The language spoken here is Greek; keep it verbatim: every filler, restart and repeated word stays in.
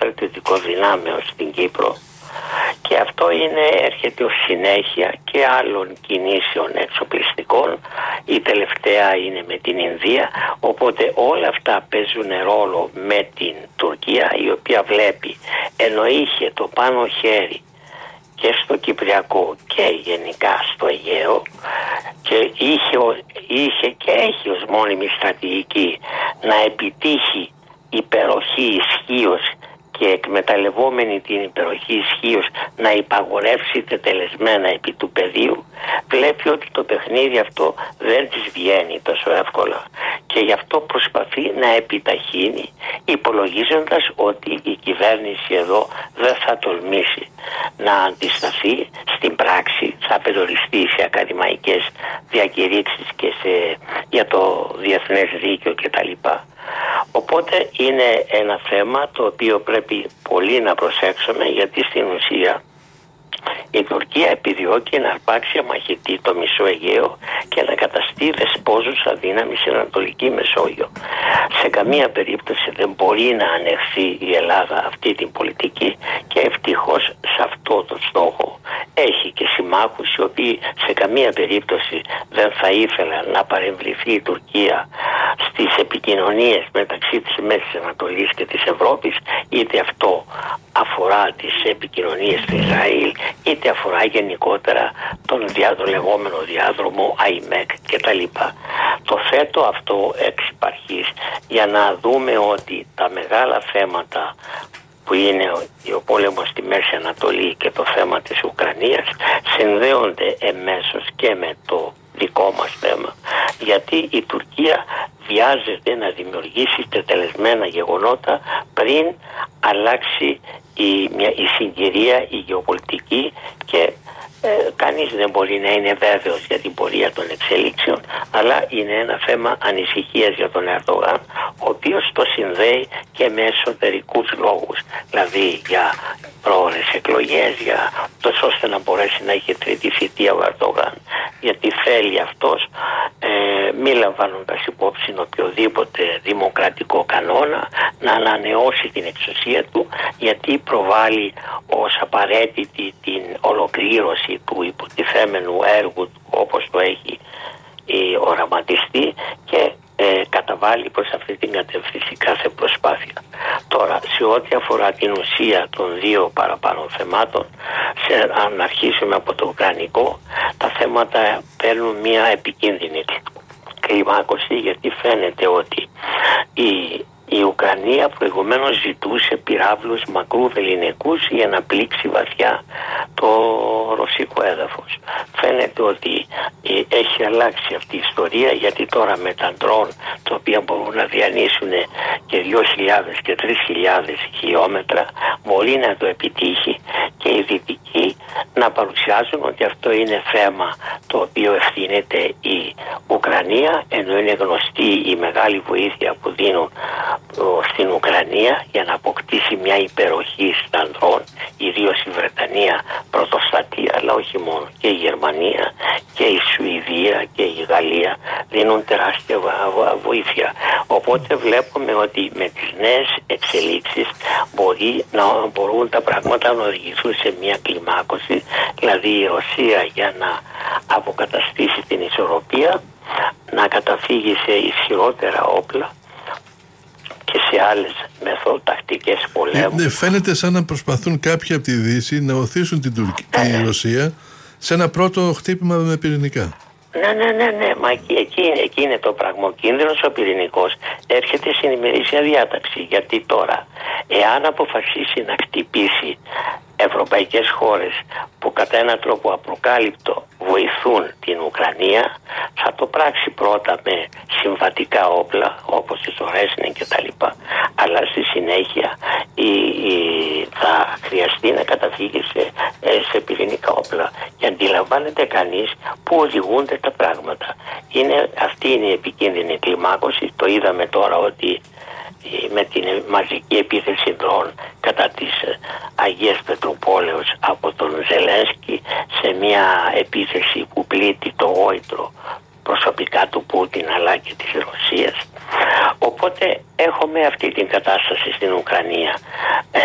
στρατιωτικών δυνάμεων στην Κύπρο, και αυτό είναι, έρχεται ως συνέχεια και άλλων κινήσεων εξοπλιστικών. Η τελευταία είναι με την Ινδία, οπότε όλα αυτά παίζουν ρόλο με την Τουρκία, η οποία βλέπει, ενώ είχε το πάνω χέρι και στο Κυπριακό και γενικά στο Αιγαίο, και είχε, είχε και έχει ως μόνιμη στρατηγική να επιτύχει υπεροχή ισχύως και εκμεταλλευόμενη την υπεροχή ισχύως να υπαγορεύσει τετελεσμένα επί του πεδίου, βλέπει ότι το παιχνίδι αυτό δεν της βγαίνει τόσο εύκολα, και γι' αυτό προσπαθεί να επιταχύνει, υπολογίζοντας ότι η κυβέρνηση εδώ δεν θα τολμήσει να αντισταθεί. Στην πράξη θα περιοριστεί σε ακαδημαϊκές διακηρύξεις και σε, για το διεθνές δίκαιο κτλ. Οπότε είναι ένα θέμα το οποίο πρέπει πολύ να προσέξουμε, γιατί στην ουσία η Τουρκία επιδιώκει να αρπάξει αμαχητή το μισό Αιγαίο και να καταστεί δεσπόζουσα δύναμη στην Ανατολική Μεσόγειο. Σε καμία περίπτωση δεν μπορεί να ανεχθεί η Ελλάδα αυτή την πολιτική, και ευτυχώς σε αυτό το στόχο έχει και συμμάχους οι οποίοι σε καμία περίπτωση δεν θα ήθελαν να παρεμβληθεί η Τουρκία στις επικοινωνίες μεταξύ της Μέσης Ανατολής και της Ευρώπης, είτε αυτό αφορά τις επικοινωνίες του Ισραήλ, είτε αφορά γενικότερα τον, διά, τον λεγόμενο διάδρομο ΑΙΜΕΚ κτλ. Το θέτω αυτό εξ υπαρχής για να δούμε ότι τα μεγάλα θέματα που είναι ο πόλεμος στη Μέση Ανατολή και το θέμα της Ουκρανίας συνδέονται εμέσως και με το δικό μας θέμα, γιατί η Τουρκία βιάζεται να δημιουργήσει τετελεσμένα γεγονότα πριν αλλάξει η, μια, η συγκυρία, η γεωπολιτική, και ε, κανείς δεν μπορεί να είναι βέβαιος για την πορεία των εξελίξεων, αλλά είναι ένα θέμα ανησυχίας για τον Ερντογάν, ο οποίος το συνδέει και με εσωτερικούς λόγους, δηλαδή για πρόορες εκλογές, για τόσο ώστε να μπορέσει να έχει τρίτη θητεία ο Ερντογάν, γιατί θέλει αυτός, ε, μη λαμβάνοντας υπόψη οποιοδήποτε δημοκρατικό κανόνα, να ανανεώσει την εξουσία του, γιατί προβάλλει ως απαραίτητη την ολοκλήρωση του υποτιθέμενου έργου του, όπως το έχει ε, οραματιστεί, και ε, καταβάλει προς αυτή την κατεύθυνση κάθε προσπάθεια. Τώρα, σε ό,τι αφορά την ουσία των δύο παραπάνω θεμάτων, σε, αν αρχίσουμε από το ουκρανικό, τα θέματα παίρνουν μια επικίνδυνη κλιμάκωση, γιατί φαίνεται ότι η Η Ουκρανία προηγουμένως ζητούσε πυράβλους μακρού βελληνικούς για να πλήξει βαθιά το ρωσικό έδαφος. Φαίνεται ότι έχει αλλάξει αυτή η ιστορία, γιατί τώρα με τα ντρόν, τα οποία μπορούν να διανύσουν και δύο χιλιάδες και τρεις χιλιάδες χιλιόμετρα, μπορεί να το επιτύχει, και οι δυτικοί να παρουσιάζουν ότι αυτό είναι θέμα το οποίο ευθύνεται η Ουκρανία, ενώ είναι γνωστή η μεγάλη βοήθεια που δίνουν στην Ουκρανία για να αποκτήσει μια υπεροχή στα ντρόν, ιδίως η Βρετανία πρωτοστατεί, αλλά όχι μόνο, και η Γερμανία και η Σουηδία και η Γαλλία δίνουν τεράστια βοήθεια. Οπότε βλέπουμε ότι με τις νέες εξελίξεις μπορεί να μπορούν τα πράγματα να οδηγηθούν σε μια κλιμάκωση, δηλαδή η Ρωσία, για να αποκαταστήσει την ισορροπία, να καταφύγει σε ισχυρότερα όπλα και σε άλλες μεθοδοτακτικές πολέμου. Ε, φαίνεται σαν να προσπαθούν κάποιοι από τη Δύση να οθήσουν την, Τουρκία, ε, τη Ρωσία σε ένα πρώτο χτύπημα με πυρηνικά. Ναι, ναι, ναι, ναι, μα εκεί, εκεί, εκεί είναι το πράγμα. Ο κίνδυνος ο πυρηνικός έρχεται στην ημερήσια διάταξη, γιατί τώρα, εάν αποφασίσει να χτυπήσει ευρωπαϊκές χώρες που κατά έναν τρόπο απροκάλυπτο βοηθούν την Ουκρανία, θα το πράξει πρώτα με συμβατικά όπλα όπως η Σορέσνη και τα λοιπά, αλλά στη συνέχεια η, η, θα χρειαστεί να καταφύγει σε, σε πυρηνικά όπλα, και αντιλαμβάνεται κανείς που οδηγούνται τα πράγματα. Είναι, αυτή είναι η επικίνδυνη κλιμάκωση. Το είδαμε τώρα ότι με την μαζική επίθεση ντρόν κατά της Αγίας Πετρουπόλεως από τον Ζελένσκι, σε μια επίθεση που πλήττει το γόητρο προσωπικά του Πούτιν αλλά και της Ρωσίας. Οπότε έχουμε αυτή την κατάσταση στην Ουκρανία.